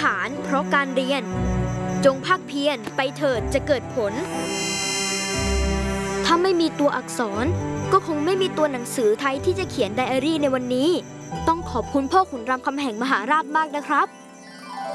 านเพราะการเรียนจงภาคเพียรไปเถิดจะเกิดผลถ้าไม่มีตัวอักษรก็คงไม่มีตัวหนังสือไทยที่จะเขียนไดอารี่ในวันนี้ต้องขอบคุณพ่อขุนรามคำแหงมหาราชมากนะครับ